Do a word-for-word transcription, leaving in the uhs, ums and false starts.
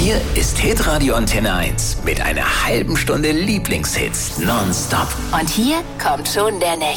Hier ist Hitradio Antenne eins mit einer halben Stunde Lieblingshits nonstop. Und hier kommt schon der nächste.